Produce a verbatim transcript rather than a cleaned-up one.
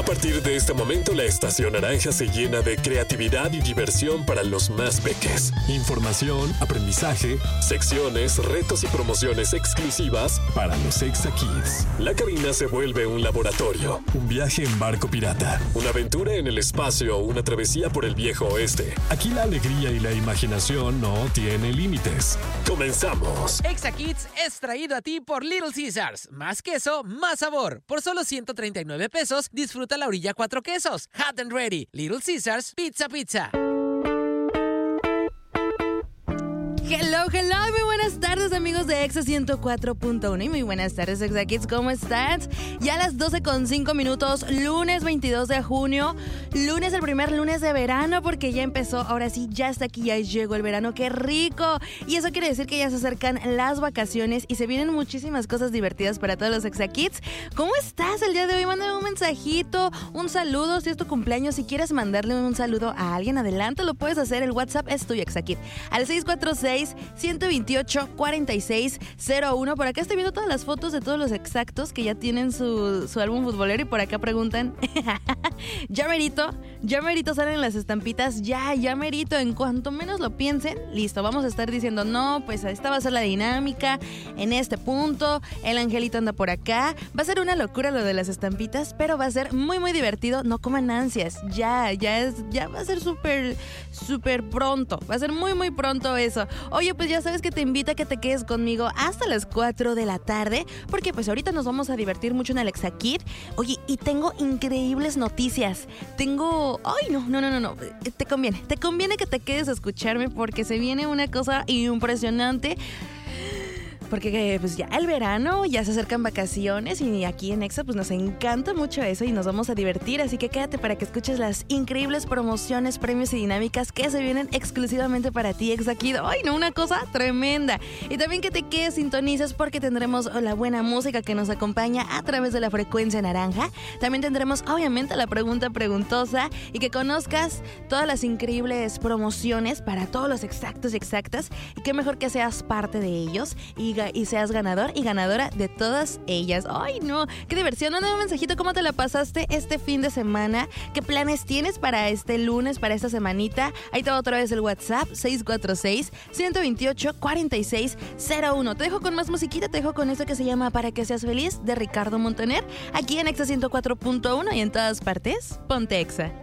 A partir de este momento, la Estación Naranja se llena de creatividad y diversión para los más peques. Información, aprendizaje, secciones, retos y promociones exclusivas para los Exa Kids. La cabina se vuelve un laboratorio, un viaje en barco pirata, una aventura en el espacio o una travesía por el viejo oeste. Aquí la alegría y la imaginación no tienen límites. ¡Comenzamos! Exa Kids es traído a ti por Little Caesars. Más queso, más sabor. Por solo ciento treinta y nueve pesos, disfruta la orilla cuatro quesos. Hot and ready. Little Caesars, pizza pizza. Hello, hello, muy buenas tardes amigos de Exa ciento cuatro punto uno y muy buenas tardes Exa Kids, ¿cómo están? Ya a las doce con cinco minutos, lunes veintidós de junio, lunes, el primer lunes de verano porque ya empezó, ahora sí, ya está aquí, ya llegó el verano, ¡qué rico! Y eso quiere decir que ya se acercan las vacaciones y se vienen muchísimas cosas divertidas para todos los Exa Kids. ¿Cómo estás el día de hoy? Mándame un mensajito, un saludo, si es tu cumpleaños, si quieres mandarle un saludo a alguien, adelante, lo puedes hacer, el WhatsApp es tuyo Exa Kid, al seis cuatro seis, uno dos ocho, cuatro seis cero uno. Por acá estoy viendo todas las fotos de todos los exactos que ya tienen su, su álbum futbolero y por acá preguntan ya merito, ya merito salen las estampitas, ya, ya merito, en cuanto menos lo piensen, listo, vamos a estar diciendo, no, pues esta va a ser la dinámica, en este punto, el angelito anda por acá, va a ser una locura lo de las estampitas, pero va a ser muy muy divertido, no coman ansias, ya, ya es, ya va a ser súper, súper pronto, va a ser muy muy pronto eso. Oye, pues ya sabes que te invito a que te quedes conmigo hasta las cuatro de la tarde, porque pues ahorita nos vamos a divertir mucho en el Exa Kid. Oye, y tengo increíbles noticias. Tengo... Ay, no, no, no, no, no. Te conviene, te conviene que te quedes a escucharme porque se viene una cosa impresionante. Porque pues ya el verano, ya se acercan vacaciones y aquí en Exa pues nos encanta mucho eso y nos vamos a divertir, así que quédate para que escuches las increíbles promociones, premios y dinámicas que se vienen exclusivamente para ti, Exa Kid. ¡Ay, no! Una cosa tremenda. Y también que te quedes sintonizas porque tendremos la buena música que nos acompaña a través de la frecuencia naranja. También tendremos obviamente la pregunta preguntosa y que conozcas todas las increíbles promociones para todos los exactos y exactas y qué mejor que seas parte de ellos y y seas ganador y ganadora de todas ellas. ¡Ay, no! ¡Qué diversión! Mándame un mensajito, ¿cómo te la pasaste este fin de semana? ¿Qué planes tienes para este lunes, para esta semanita? Ahí te va otra vez el WhatsApp, seis cuatro seis, uno dos ocho, cuatro seis cero uno. Te dejo con más musiquita, te dejo con esto que se llama Para que seas feliz, de Ricardo Montaner, aquí en Exa ciento cuatro punto uno y en todas partes, ponte Exa.